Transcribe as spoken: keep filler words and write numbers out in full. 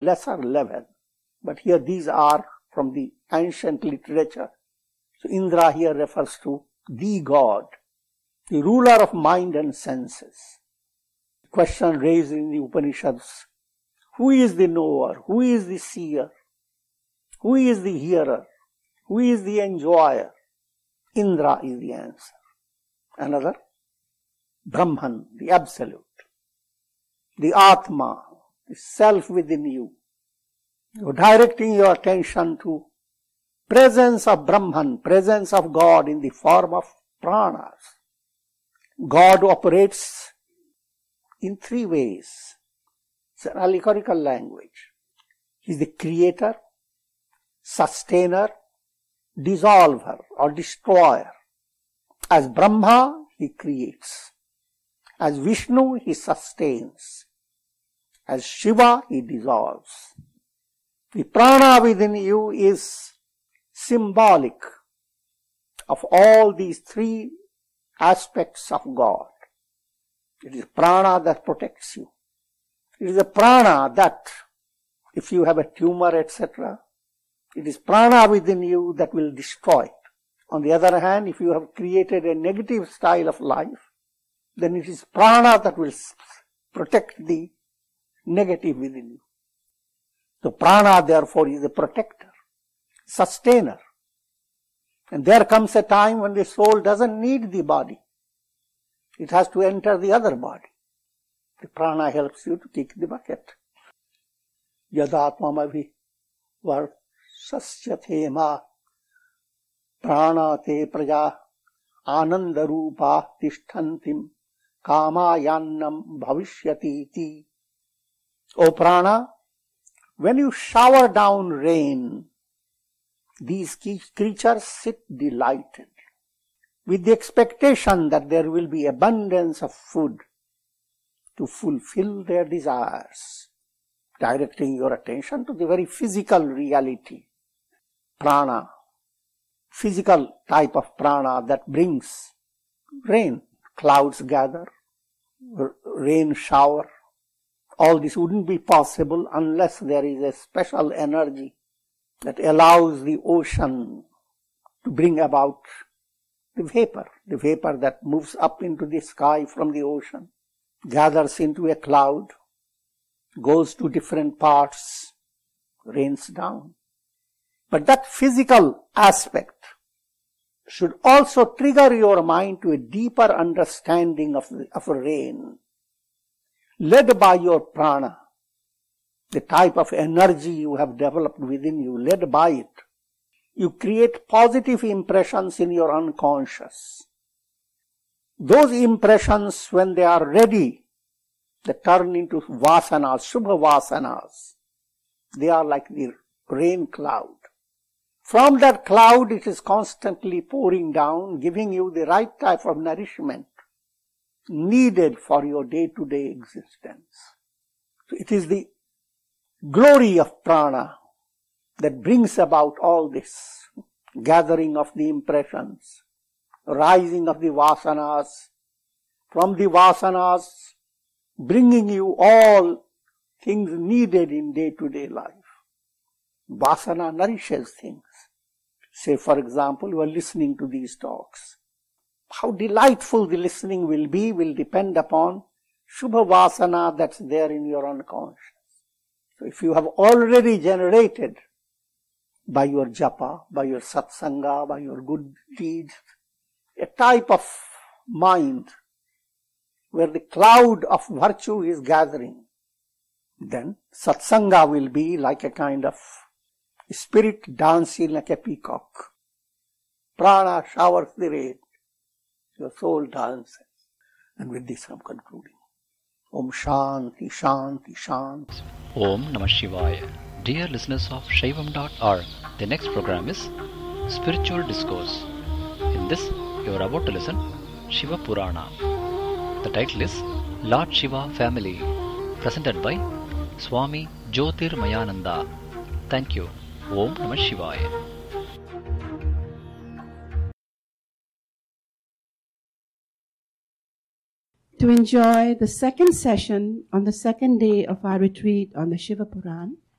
lesser level. But here these are from the ancient literature. So Indra here refers to the God, the ruler of mind and senses. The question raised in the Upanishads, who is the knower? Who is the seer? Who is the hearer? Who is the enjoyer? Indra is the answer. Another, Brahman, the Absolute, the Atma, the Self within you. You're directing your attention to presence of Brahman, presence of God in the form of pranas. God operates in three ways. It's an allegorical language. He is the creator, sustainer, dissolver or destroyer. As Brahma, he creates. As Vishnu, he sustains. As Shiva, he dissolves. The prana within you is symbolic of all these three aspects of God. It is prana that protects you. It is a prana that, if you have a tumor, et cetera, it is prana within you that will destroy it. On the other hand, if you have created a negative style of life, then it is prana that will protect the negative within you. So prana, therefore, is a protector, sustainer. And there comes a time when the soul doesn't need the body. It has to enter the other body. The prana helps you to kick the bucket. Yadatmamavi varsasya ma prana te praja anandarupa tishtantim kamayannam bhavishyati ti. O prana, when you shower down rain, these creatures sit delighted with the expectation that there will be abundance of food to fulfill their desires, directing your attention to the very physical reality, prana, physical type of prana that brings rain. Clouds gather, rain shower. All this wouldn't be possible unless there is a special energy that allows the ocean to bring about the vapor, the vapor that moves up into the sky from the ocean, gathers into a cloud, goes to different parts, rains down. But that physical aspect should also trigger your mind to a deeper understanding of, the, of rain, led by your prana, the type of energy you have developed within you, led by it. You create positive impressions in your unconscious. Those impressions, when they are ready, they turn into vasanas, shubha vasanas. They are like the rain cloud. From that cloud, it is constantly pouring down, giving you the right type of nourishment needed for your day-to-day existence. So it is the glory of prana that brings about all this gathering of the impressions, rising of the vasanas, from the vasanas bringing you all things needed in day-to-day life. Vasana nourishes things. Say, for example, you are listening to these talks. How delightful the listening will be will depend upon Shubha Vasana that's there in your unconscious. So if you have already generated by your japa, by your satsanga, by your good deeds, a type of mind where the cloud of virtue is gathering, then satsanga will be like a kind of spirit dancing like a peacock. Prana showers the rain. Your soul dances. And with this I'm concluding. Om Shanti, Shanti, Shanti. Om Namah Shivaya. Dear listeners of Shaivam dot org, the next program is Spiritual Discourse. In this, you are about to listen Shiva Purana. The title is Lord Shiva Family, presented by Swami Jyotir Mayananda. Thank you. Om Namah Shivaya. To enjoy the second session on the second day of our retreat on the Shiva Puran,